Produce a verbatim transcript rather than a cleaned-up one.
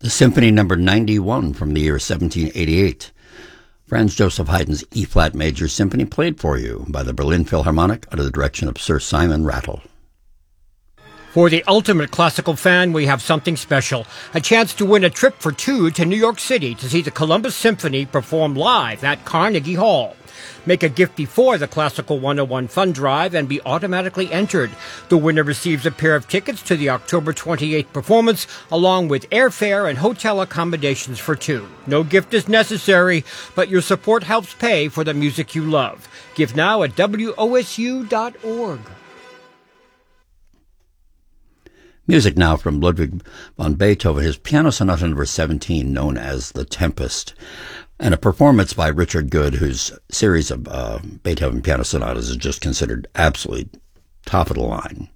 The Symphony Number ninety-one from the year seventeen eighty-eight. Franz Joseph Haydn's E-flat Major Symphony, played for you by the Berlin Philharmonic under the direction of Sir Simon Rattle. For the ultimate classical fan, we have something special. A chance to win a trip for two to New York City to see the Columbus Symphony perform live at Carnegie Hall. Make a gift before the Classical one oh one Fund Drive and be automatically entered. The winner receives a pair of tickets to the October twenty-eighth performance, along with airfare and hotel accommodations for two. No gift is necessary, but your support helps pay for the music you love. Give now at W O S U dot org. Music now from Ludwig van Beethoven, his Piano Sonata number seventeen, known as The Tempest, and a performance by Richard Good, whose series of uh, Beethoven piano sonatas is just considered absolutely top of the line.